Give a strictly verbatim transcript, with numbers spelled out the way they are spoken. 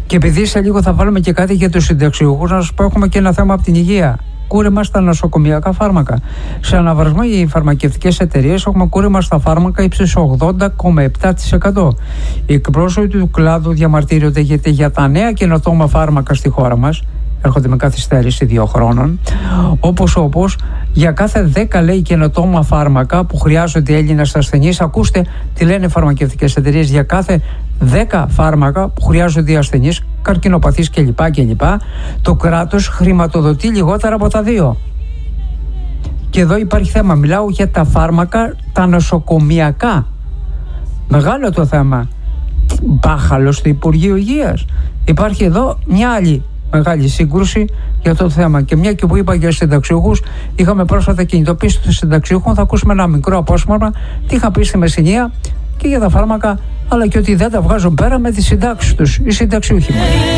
Και επειδή σε λίγο θα βάλουμε και κάτι για τους συνταξιούχους, να σας πω, έχουμε και ένα θέμα από την υγεία. Κούρεμα στα νοσοκομιακά φάρμακα. Σε αναβασμό οι φαρμακευτικές εταιρείες έχουμε κούρεμα στα φάρμακα ύψους ογδόντα κόμμα επτά τοις εκατό. Οι εκπρόσωποι του κλάδου διαμαρτύρονται γιατί για τα νέα καινοτόμα φάρμακα στη χώρα μας έρχονται με καθυστέρηση δύο χρόνων. Όπως όπως για κάθε δέκα λέει καινοτόμα φάρμακα που χρειάζονται οι Έλληνες ασθενείς, ακούστε τι λένε οι φαρμακευτικές εταιρείες, για κάθε δέκα φάρμακα που χρειάζονται οι ασθενείς, καρκινοπαθείς κλπ. κλπ. Το κράτος χρηματοδοτεί λιγότερα από τα δύο. Και εδώ υπάρχει θέμα. Μιλάω για τα φάρμακα, τα νοσοκομιακά. Μεγάλο το θέμα. Μπάχαλο στο Υπουργείο Υγείας. Υπάρχει εδώ μια άλλη μεγάλη σύγκρουση για αυτό το θέμα. Και μια και που είπα για συνταξιούχους, είχαμε πρόσφατα κινητοποίηση των συνταξιούχων. Θα ακούσουμε ένα μικρό απόσπασμα τι είχα πει στη Μεσσηνία και για τα φάρμακα, αλλά και ότι δεν τα βγάζουν πέρα με τις συντάξεις τους οι συνταξιούχοι μας.